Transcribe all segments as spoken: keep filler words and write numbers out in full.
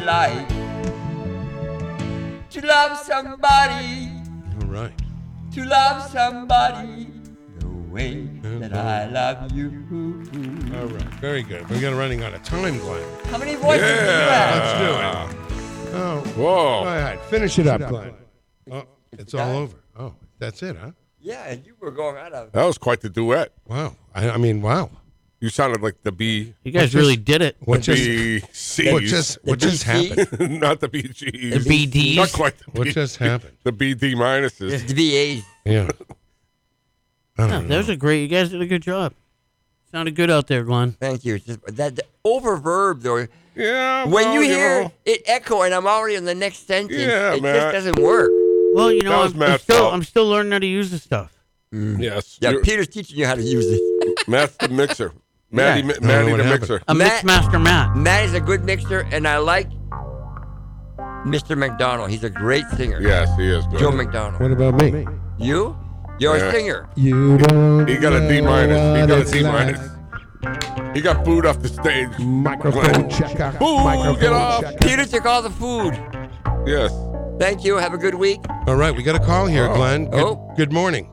like to love somebody. All right. To love somebody the way that I love you. All right. Very good. We're running out of time, Glenn. How many voices Yeah. do you have? Let's do it. Oh, Whoa. all right. Finish it up, Glenn. Oh, it's all over. Oh, that's it, huh? Yeah, and you were going out of. That was quite the duet. Wow. I, I mean, wow. You sounded like the B. You guys What really just- did it. What just, B Cs. what just, what just B C? happened? Not the B Gs. The B Ds. Not quite the What B- just happened? The B D minuses. The V As. Yeah. I Yeah, don't that know. was a great. You guys did a good job. Sounded good out there, Glenn. Thank you. It's just, that the oververb though. Yeah. When well, you hear know. it echo and I'm already in the next sentence, Yeah, it Matt. just doesn't work. Well, you know, That was I'm, I'm Matt's still fault. I'm still learning how to use this stuff. Yes. Yeah, You're- Peter's teaching you how to use it. Matt's the mixer. Maddie, Yeah. Mi- I don't know Maddie what the happened. mixer. A Matt- Mixmaster Matt. Matt is a good mixer, and I like Mister McDonald. He's a great singer. Yes, he is good. Joe McDonald. What about me? You? You're Yeah. a singer. You don't He got a D know minus. He what got a it's D like. minus. He got booed off the stage. Microphone checker. Boo, Microphone get off. checker. Peter took all the food. Yes. Thank you. Have a good week. All right, we got a call here, Oh. Glenn. Good, Oh. good morning.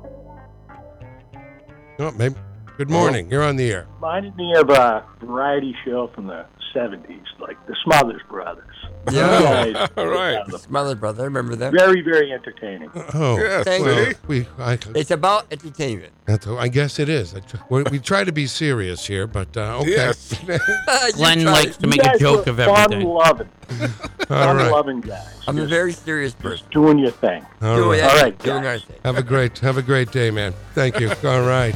Oh, maybe. Good morning. You're on the air. Reminded me of a variety show from the seventies, like the Smothers Brothers. Yeah. You guys- All right. Smother brother, remember them? Very, very entertaining. Oh, Yes, Thank well, see? we, I, It's about entertainment. that's, I guess it is. I tr- we, we try to be serious here, but uh, okay. Yes. You Glenn tried. likes to You make a guys joke were of everything. Fun-loving, All right. fun-loving guys. I'm a Just very serious person. doing your thing. All Doing right. it. All right, Doing guys. our thing. Have a great have a great day, man. Thank you. All right.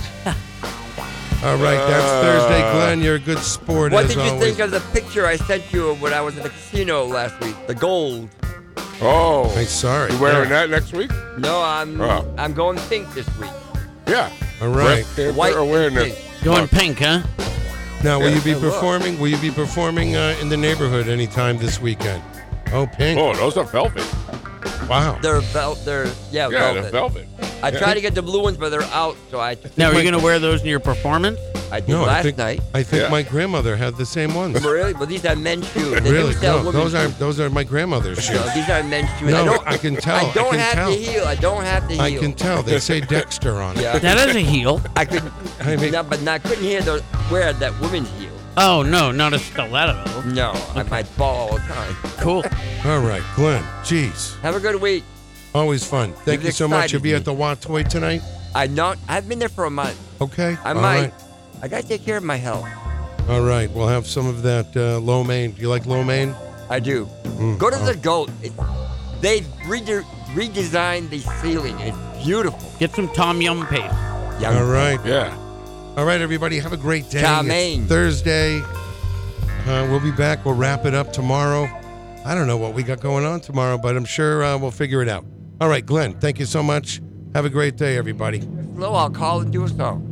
All right, that's Thursday, Glenn. You're a good sport What as did you always. think of the picture I sent you when I was at the casino last week? The gold. Oh. I'm sorry. You wearing Yeah. that next week? No, I'm Oh. I'm going pink this week. Yeah. All right. Breast cancer White and awareness. pink. Going pink, huh? Now, will Yeah. you be Hey, look. performing? Will you be performing uh, in the neighborhood anytime this weekend? Oh, pink. Oh, those are velvet. Wow. They're vel- they're yeah, Yeah, velvet. they're velvet. I tried to get the blue ones, but they're out. So I Now, are my- you going to wear those in your performance? I did No, I last think night. I think Yeah. my grandmother had the same ones. Really? But these are men's shoes. They Really? do sell No, women's those are shoes. those are my grandmother's shoes. No, these are men's shoes. No, I, don't, I can tell. I don't I can have tell. the heel. I don't have the heel. I can tell. They say Dexter on it. Yeah. That is a heel. I could. I mean- no, but no, I couldn't hear the wear that woman's heel. Oh, no, not a stiletto. No, I might fall all the time. Cool. All right, Glenn. Jeez, Have a good week. always fun. Thank You've you so much. excited You'll be me. at the Watoy tonight. I not. I've been there for a month. Okay. I All might. right. I gotta take care of my health. All right. We'll have some of that uh, lo mein. Do you like lo mein? I do. Mm, Go to oh. the goat. It, they rede- redesigned the ceiling. It's beautiful. Get some Tom Yum paste. Young All right. Yeah. All right, everybody. Have a great day. Chow It's mein. Thursday. Uh, we'll be back. We'll wrap it up tomorrow. I don't know what we got going on tomorrow, but I'm sure uh, we'll figure it out. All right, Glenn. Thank you so much. Have a great day, everybody. Slow, I'll call and do a song.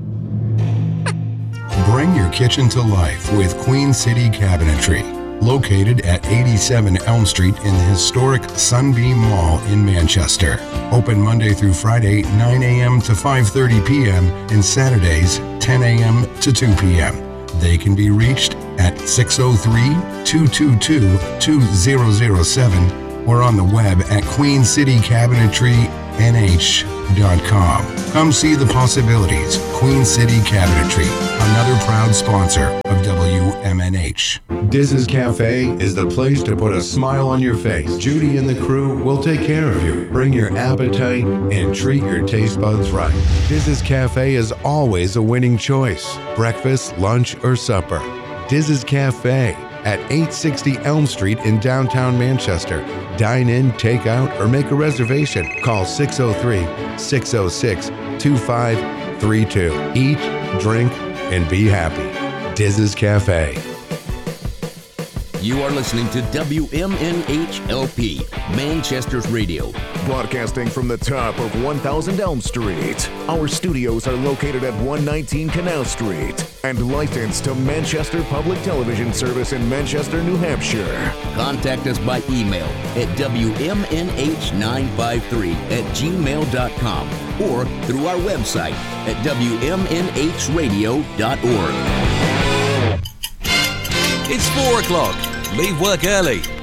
Bring your kitchen to life with Queen City Cabinetry, located at eighty-seven Elm Street in the historic Sunbeam Mall in Manchester. Open Monday through Friday, nine a.m. to five thirty p.m. and Saturdays, ten a.m. to two p.m. They can be reached at six oh three, two two two, two zero zero seven or on the web at queen city cabinetry n h dot com. Come see the possibilities. Queen City Cabinetry, another proud sponsor of W M N H. Diz's Cafe is the place to put a smile on your face. Judy and the crew will take care of you. Bring your appetite and treat your taste buds right. Diz's Cafe is always a winning choice. Breakfast, lunch, or supper. Diz's Cafe at eight sixty Elm Street in downtown Manchester. Dine in, take out, or make a reservation. Call six oh three, six oh six, two five three two. Eat, drink, and be happy. Diz's Cafe. You are listening to W M N H L P, Manchester's radio. Broadcasting from the top of one thousand Elm Street. Our studios are located at one nineteen Canal Street and licensed to Manchester Public Television Service in Manchester, New Hampshire. Contact us by email at W M N H nine five three at gmail dot com or through our website at W M N H radio dot org. It's four o'clock. Leave work early.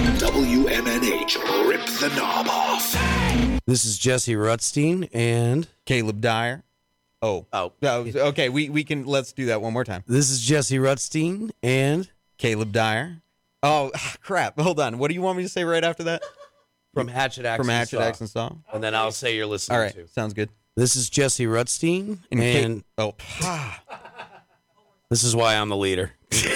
W M N H, rip the knob off. This is Jesse Rutstein and Caleb Dyer. Oh. Oh. Okay, we, we can, let's do that one more time. This is Jesse Rutstein and Caleb Dyer. Oh, crap. Hold on. What do you want me to say right after that? From Hatchet Axe From and Hatchet Saw. Axe and Saw. And then I'll say you're listening All right, to. sounds good. This is Jesse Rutstein And and, Ca- oh. this is why I'm the leader.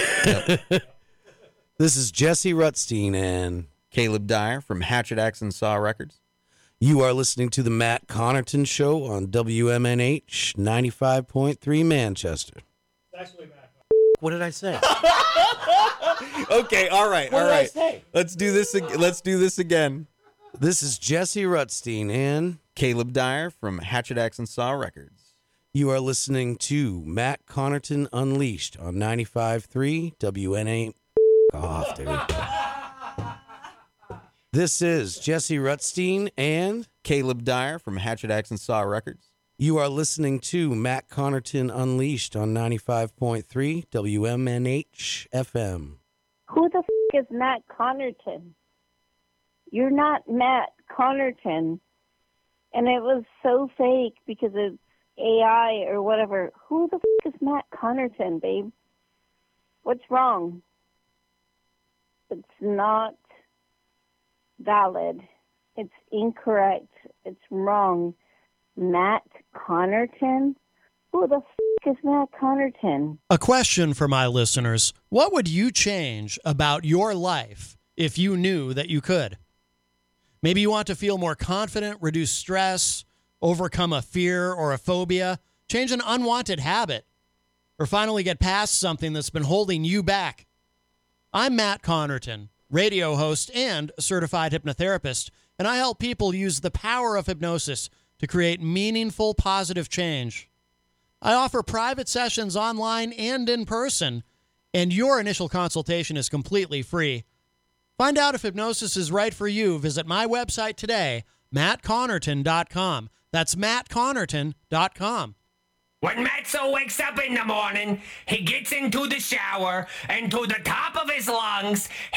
This is Jesse Rutstein and Caleb Dyer from Hatchet Axe and Saw Records. You are listening to the Matt Connerton Show on W M N H ninety-five point three Manchester. What did I say? Okay, all right, What all did I right. say? Let's do this. ag- Let's do this again. This is Jesse Rutstein and Caleb Dyer from Hatchet Axe and Saw Records. you are listening to Matt Connerton Unleashed on ninety-five point three W N A. Off, dude. This is Jesse Rutstein and Caleb Dyer from Hatchet Axe and Saw Records. you are listening to Matt Connerton Unleashed on ninety-five point three W M N H F M. Who the f*** is Matt Connerton? You're not Matt Connerton. And it was so fake because it's A I or whatever. Who the f*** is Matt Connerton, babe? What's wrong? It's not valid. It's incorrect. It's wrong. Matt Connerton? Who the f*** is Matt Connerton? A question for my listeners. What would you change about your life if you knew that you could? Maybe you want to feel more confident, reduce stress, overcome a fear or a phobia, change an unwanted habit, or finally get past something that's been holding you back. I'm Matt Connerton, radio host and certified hypnotherapist, and I help people use the power of hypnosis to create meaningful, positive change. I offer private sessions online and in person, and your initial consultation is completely free. Find out if hypnosis is right for you. Visit my website today, matt connerton dot com. That's matt connerton dot com. When Matzo wakes up in the morning, he gets into the shower, and to the top of his lungs,